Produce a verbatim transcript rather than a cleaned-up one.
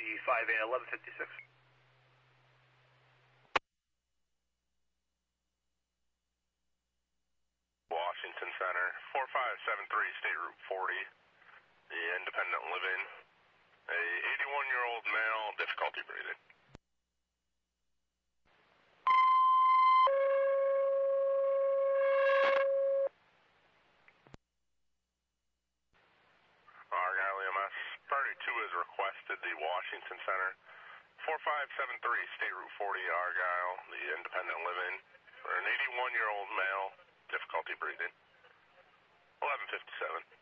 five A, eleven fifty-six. Washington Center, four five seven three, State Route forty, the independent living, a eighty-one-year-old male, difficulty breathing. Argyle E M S, priority two is requested, the Washington Center, four five seven three, State Route forty, Argyle, the independent living, for an eighty-one-year-old male, difficulty breathing. eleven fifty-seven.